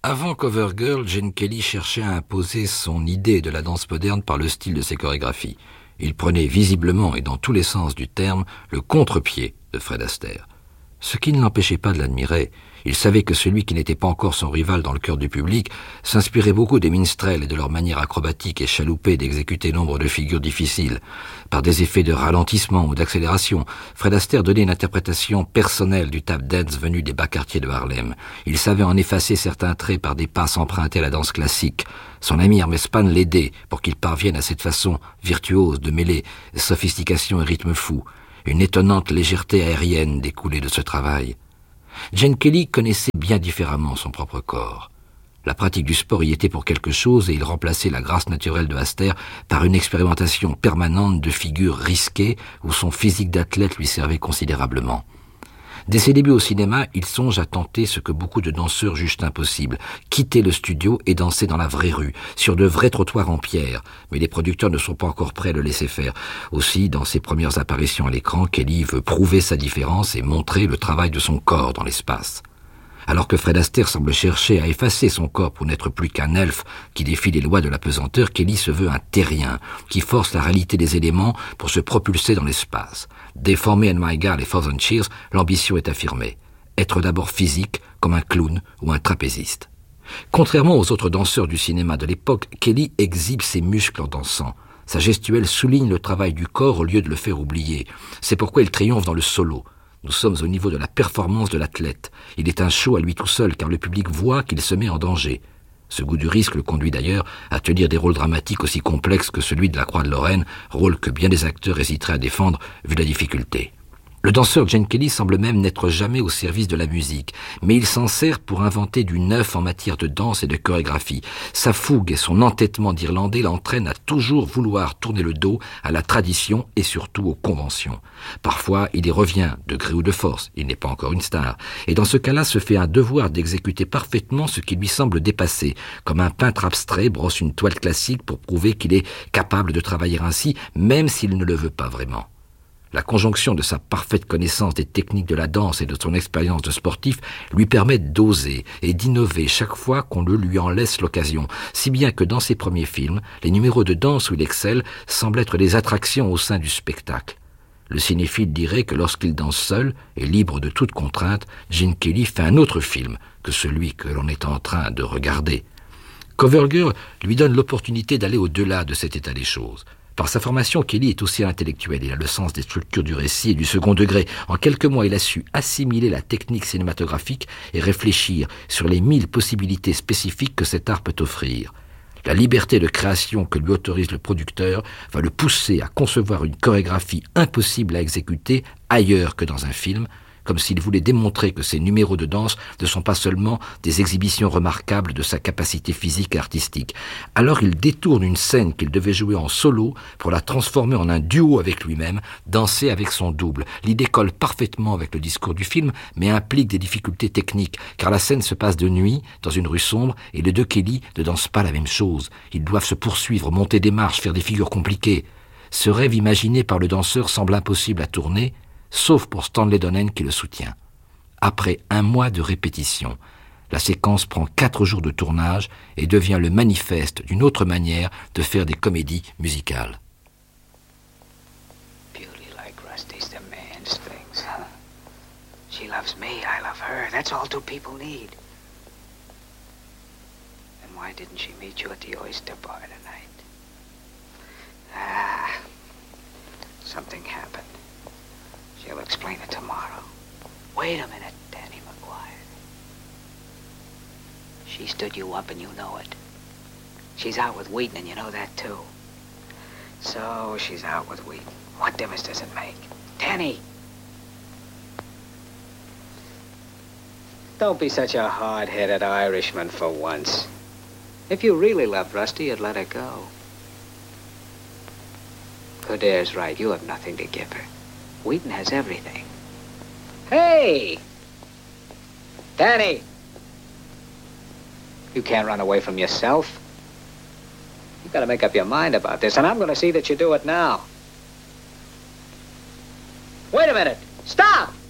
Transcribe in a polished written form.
Avant Covergirl, Gene Kelly cherchait à imposer son idée de la danse moderne par le style de ses chorégraphies. Il prenait visiblement et dans tous les sens du terme le contre-pied de Fred Astaire. Ce qui ne l'empêchait pas de l'admirer. Il savait que celui qui n'était pas encore son rival dans le cœur du public s'inspirait beaucoup des minstrels et de leur manière acrobatique et chaloupée d'exécuter nombre de figures difficiles. Par des effets de ralentissement ou d'accélération, Fred Astaire donnait une interprétation personnelle du tap dance venu des bas quartiers de Harlem. Il savait en effacer certains traits par des passes empruntées à la danse classique. Son ami Hermes Pan l'aidait pour qu'il parvienne à cette façon virtuose de mêler sophistication et rythme fou. Une étonnante légèreté aérienne découlait de ce travail. Gene Kelly connaissait bien différemment son propre corps. La pratique du sport y était pour quelque chose et il remplaçait la grâce naturelle de Astaire par une expérimentation permanente de figures risquées où son physique d'athlète lui servait considérablement. Dès ses débuts au cinéma, il songe à tenter ce que beaucoup de danseurs jugent impossible, quitter le studio et danser dans la vraie rue, sur de vrais trottoirs en pierre. Mais les producteurs ne sont pas encore prêts à le laisser faire. Aussi, dans ses premières apparitions à l'écran, Kelly veut prouver sa différence et montrer le travail de son corps dans l'espace. Alors que Fred Astaire semble chercher à effacer son corps pour n'être plus qu'un elfe qui défie les lois de la pesanteur, Kelly se veut un terrien qui force la réalité des éléments pour se propulser dans l'espace. Dès Former and My God et Thousand Cheers, l'ambition est affirmée. Être d'abord physique, comme un clown ou un trapéziste. Contrairement aux autres danseurs du cinéma de l'époque, Kelly exhibe ses muscles en dansant. Sa gestuelle souligne le travail du corps au lieu de le faire oublier. C'est pourquoi il triomphe dans le solo. Nous sommes au niveau de la performance de l'athlète. Il est un show à lui tout seul, car le public voit qu'il se met en danger. Ce goût du risque le conduit d'ailleurs à tenir des rôles dramatiques aussi complexes que celui de la Croix de Lorraine, rôle que bien des acteurs hésiteraient à défendre vu la difficulté. Le danseur Gene Kelly semble même n'être jamais au service de la musique, mais il s'en sert pour inventer du neuf en matière de danse et de chorégraphie. Sa fougue et son entêtement d'Irlandais l'entraînent à toujours vouloir tourner le dos à la tradition et surtout aux conventions. Parfois, il y revient, de gré ou de force, il n'est pas encore une star, et dans ce cas-là se fait un devoir d'exécuter parfaitement ce qui lui semble dépasser, comme un peintre abstrait brosse une toile classique pour prouver qu'il est capable de travailler ainsi, même s'il ne le veut pas vraiment. La conjonction de sa parfaite connaissance des techniques de la danse et de son expérience de sportif lui permet d'oser et d'innover chaque fois qu'on lui en laisse l'occasion, si bien que dans ses premiers films, les numéros de danse où il excelle semblent être des attractions au sein du spectacle. Le cinéphile dirait que lorsqu'il danse seul et libre de toute contrainte, Gene Kelly fait un autre film que celui que l'on est en train de regarder. Covergirl lui donne l'opportunité d'aller au-delà de cet état des choses. Par sa formation, Kelly est aussi intellectuel. Il a le sens des structures du récit et du second degré. En quelques mois, il a su assimiler la technique cinématographique et réfléchir sur les 1000 possibilités spécifiques que cet art peut offrir. La liberté de création que lui autorise le producteur va le pousser à concevoir une chorégraphie impossible à exécuter ailleurs que dans un film, comme s'il voulait démontrer que ses numéros de danse ne sont pas seulement des exhibitions remarquables de sa capacité physique et artistique. Alors il détourne une scène qu'il devait jouer en solo pour la transformer en un duo avec lui-même, danser avec son double. L'idée colle parfaitement avec le discours du film, mais implique des difficultés techniques, car la scène se passe de nuit, dans une rue sombre, et les deux Kelly ne dansent pas la même chose. Ils doivent se poursuivre, monter des marches, faire des figures compliquées. Ce rêve imaginé par le danseur semble impossible à tourner, sauf pour Stanley Donen qui le soutient. Après un mois de répétition, la séquence prend 4 jours de tournage et devient le manifeste d'une autre manière de faire des comédies musicales. Beauty like Rusty's demands things, huh? She loves me, I love her. That's all two people need. And why didn't she meet you at the oyster bar tonight? Something happened. She'll explain it tomorrow. Wait a minute, Danny McGuire. She stood you up and you know it. She's out with Wheaton and you know that too. So she's out with Wheaton. What difference does it make? Danny! Don't be such a hard-headed Irishman for once. If you really loved Rusty, you'd let her go. Coder's right. You have nothing to give her. Wheaton has everything. Hey! Danny! You can't run away from yourself. You've got to make up your mind about this, and I'm going to see that you do it now. Wait a minute! Stop!